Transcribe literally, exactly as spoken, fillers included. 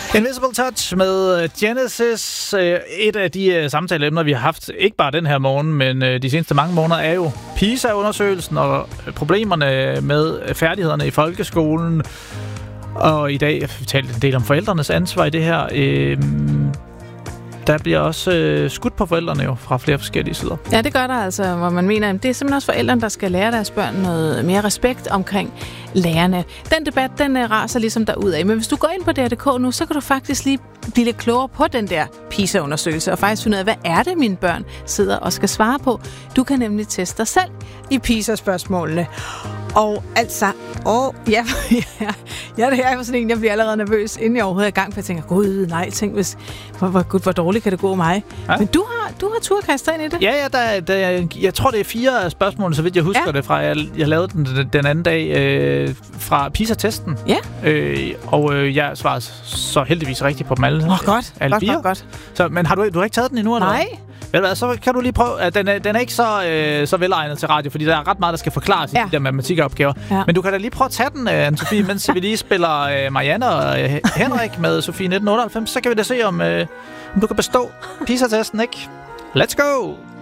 Invisible Touch med Genesis. Et af de samtaleemner, vi har haft, ikke bare den her morgen, men de seneste mange måneder, er jo PISA-undersøgelsen og problemerne med færdighederne i folkeskolen. Og i dag har vi talt en del om forældrenes ansvar i det her. Der bliver også øh, skudt på forældrene jo fra flere forskellige sider. Ja, det gør der altså, hvor man mener, at det er simpelthen også forældrene, der skal lære deres børn noget mere respekt omkring lærerne. Den debat, den uh, raser ligesom derudad. Men hvis du går ind på D R punktum d k nu, så kan du faktisk lige blive lidt klogere på den der PISA-undersøgelse, og faktisk finde ud af, hvad er det, mine børn sidder og skal svare på. Du kan nemlig teste dig selv i PISA-spørgsmålene. Og altså, åh, ja, ja, ja, det er jo sådan en, jeg bliver allerede nervøs, inden jeg overhovedet er i gang, for jeg tænker, gud, nej, tænk, hvis, hvor, hvor, hvor, hvor dårligt kan det gå mig? Ja. Men du har, du har tur kastet ind i det? Ja, ja, der, der, jeg tror, det er fire spørgsmål, så vidt jeg husker ja. det fra, jeg, jeg lavede den den anden dag øh, fra PISA-testen. Ja. Øh, og øh, jeg svarede så heldigvis rigtigt på dem alle. Åh, oh, godt, alle godt, fire. godt, godt. Så, men har du, du har ikke taget den endnu, eller nej. Ved du hvad, så kan du lige prøve, at den er, den er ikke så, øh, så velegnet til radio, fordi der er ret meget, der skal forklares ja. i de der matematikopgaver. Ja. Men du kan da lige prøve at tage den, øh, Anne-Sophie, mens vi lige spiller øh, Marianne og øh, Henrik med Sofie nitten otteoghalvfems. Så kan vi da se, om, øh, om du kan bestå PISA-testen, ikke? Let's go!